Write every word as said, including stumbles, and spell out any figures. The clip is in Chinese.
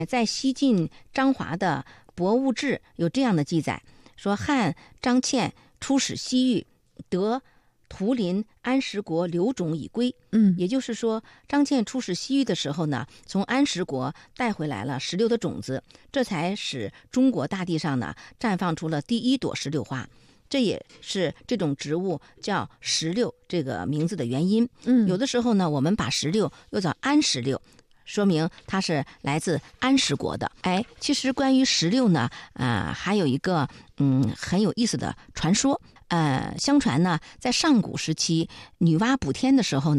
在西晋张华的《博物志》有这样的记载，说汉张骞出使西域，得图林安石国留种以归。 嗯， 也就是说，张骞出使西域的时候呢，从安石国带回来了石榴的种子，这才使中国大地上呢绽放出了第一朵石榴花。这也是这种植物叫石榴这个名字的原因。 嗯， 有的时候呢，我们把石榴又叫安石榴，说明它是来自安石国的。哎，其实关于石榴呢，呃，还有一个嗯很有意思的传说。呃，相传呢，在上古时期，女娲补天的时候呢。